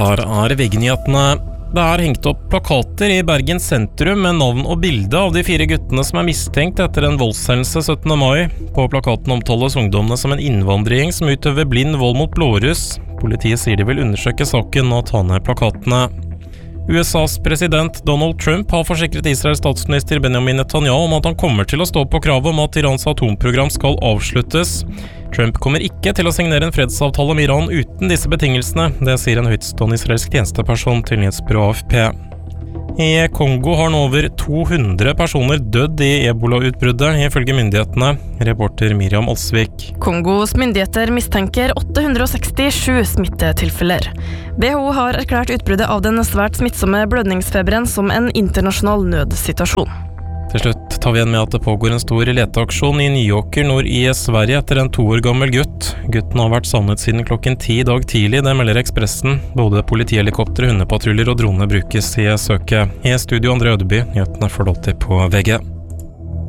Her VG-nyhetene. Det hengt opp plakater i Bergen sentrum med navn og bilde av de 4 guttene som mistenkt etter en voldshendelse 17. mai. På plakaten omtales ungdommene som en innvandring som utøver blind vold mot blåruss. Politiet sier de vil undersøke saken og ta ned plakatene. USAs president Donald Trump har forsikret Israels statsminister Benjamin Netanyahu om at han kommer til å stå på kravet om at Irans atomprogram skal avsluttes. Trump kommer ikke til å signere en fredsavtale med Iran uten disse betingelsene, det sier en høytstående israelsk tjenesteperson til nyhetsbyrået AFP. I Kongo har nå over 200 personer dødd i Ebola-utbruddet, ifølge myndighetene. Reporter Miriam Alsvik. Kongos myndigheter mistenker 867 smittetilfeller. WHO har erklært utbruddet av den svært smittsomme blødningsfeberen som en internasjonal nødsituasjon. Til slutt tar vi igjen med at det pågår en stor leteaksjon i Nyåker nord i Sverige etter en 2 år gammel gutt. Gutten har vært savnet siden klokken 10 i dag tidlig, det melder Ekspressen. Både politihelikopter, hundepatruljer og droner brukes i søket. I studio André Ødeby, nyhetene får du alltid på VG.